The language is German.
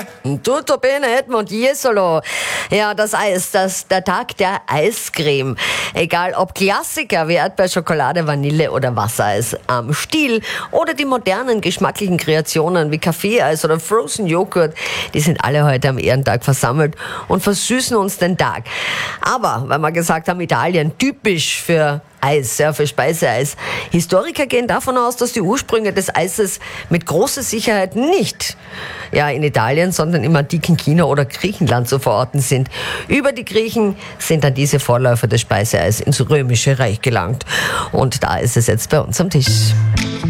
Tutto bene, Edmund Jesolo. Ja, das Eis, der Tag der Eiscreme. Egal ob Klassiker wie Erdbeerschokolade, Vanille oder Wassereis am Stiel oder die modernen geschmacklichen Kreationen wie Kaffeeeis oder Frozen Joghurt, die sind alle heute am Ehrentag versammelt und versüßen uns den Tag. Aber, weil wir gesagt haben, Italien typisch für Eis, ja, für Speiseeis. Historiker gehen davon aus, dass die Ursprünge des Eises mit großer Sicherheit nicht in Italien, sondern im antiken China oder Griechenland zu verorten sind. Über die Griechen sind dann diese Vorläufer des Speiseeis ins Römische Reich gelangt. Und da ist es jetzt bei uns am Tisch.